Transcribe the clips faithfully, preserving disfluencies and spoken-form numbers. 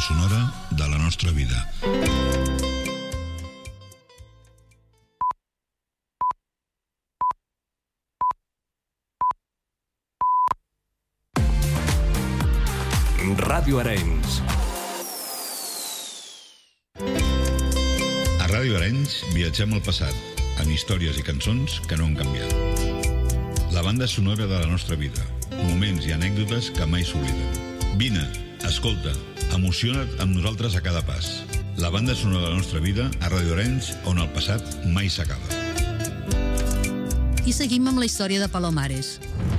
sonora de la nostra vida. Ràdio Arenys. A Ràdio Arenys viatgem al passat, amb històries i cançons que no han canviat. La banda sonora de la nostra vida, moments i anècdotes que mai s'obliden. Vine, escolta, emociona't amb nosaltres a cada pas. La banda sonora de la nostra vida a Ràdio Arenys, on el passat mai s'acaba. I seguim amb la història de Palomares.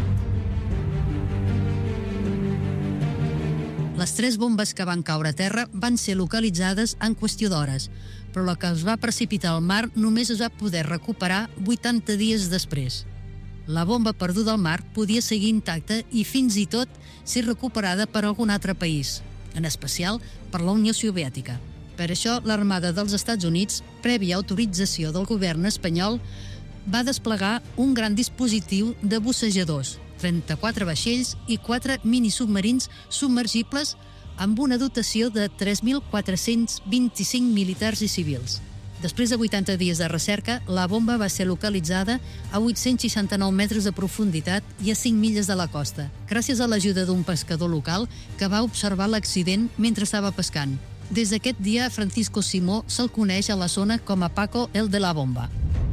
Les tres bombes que van caure a terra van ser localitzades en qüestió d'hores, però la que es va precipitar al mar només es va poder recuperar vuitanta dies després. La bomba perduda al mar podia seguir intacta i fins i tot ser recuperada per algun altre país, en especial per la Unió Soviètica. Per això, l'Armada dels Estats Units, prèvia autorització del govern espanyol, va desplegar un gran dispositiu de bussejadors, trenta-quatre vaixells i quatre minisubmarins submergibles amb una dotació de tres mil quatre-cents vint-i-cinc militars i civils. Després de vuitanta dies de recerca, la bomba va ser localitzada a vuit-cents seixanta-nou metres de profunditat i a cinc milles de la costa, gràcies a l'ajuda d'un pescador local que va observar l'accident mentre estava pescant. Des d'aquest dia, Francisco Simó se'l coneix a la zona com a Paco el de la Bomba.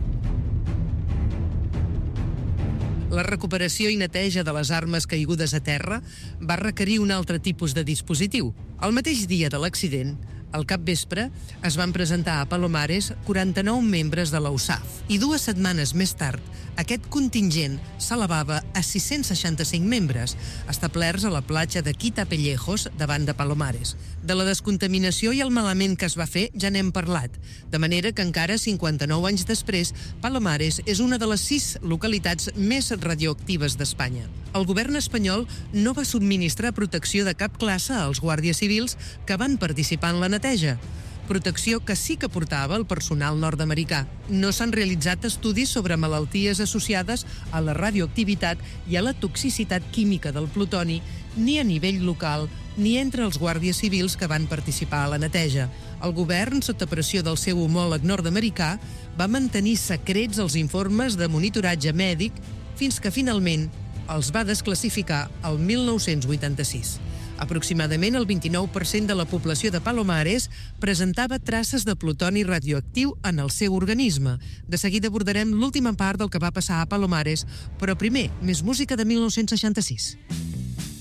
La recuperació i neteja de les armes caigudes a terra va requerir un altre tipus de dispositiu. El mateix dia de l'accident, al capvespre, es van presentar a Palomares quaranta-nou membres de la U S A F i dues setmanes més tard aquest contingent s'elevava a sis-cents seixanta-cinc membres, establerts a la platja de Quitapellejos, davant de Palomares. De la descontaminació i el malament que es va fer ja n'hem parlat, de manera que encara cinquanta-nou anys després, Palomares és una de les sis localitats més radioactives d'Espanya. El govern espanyol no va subministrar protecció de cap classe als guàrdies civils que van participar en la neteja. Protecció que sí que portava el personal nord-americà. No s'han realitzat estudis sobre malalties associades a la radioactivitat i a la toxicitat química del plutoni, ni a nivell local, ni entre els guàrdies civils que van participar a la neteja. El govern, sota pressió del seu homòleg nord-americà, va mantenir secrets els informes de monitoratge mèdic fins que finalment els va desclassificar el mil nou-cents vuitanta-sis. Aproximadament el vint-i-nou per cent de la població de Palomares presentava traces de plutoni radioactiu en el seu organisme. De seguida abordarem l'última part del que va passar a Palomares, però primer, més música de mil nou-cents seixanta-sis.